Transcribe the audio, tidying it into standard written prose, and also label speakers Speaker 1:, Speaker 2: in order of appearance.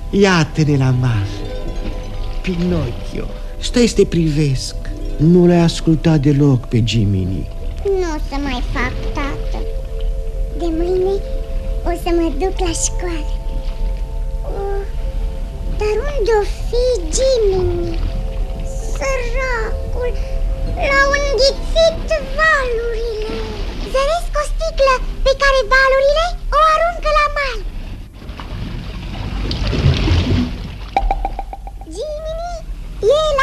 Speaker 1: Iată-ne la mare. Pinocchio, stai să te privesc. Nu l-ai ascultat deloc pe Jiminy.
Speaker 2: Nu o să mai fac, tată. De mâine o să mă duc la școală. Dar unde-o fi Jiminy? Săracul, l-au înghițit valurile. Zăresc o sticlă pe care valurile o aruncă la mal. Jiminy, e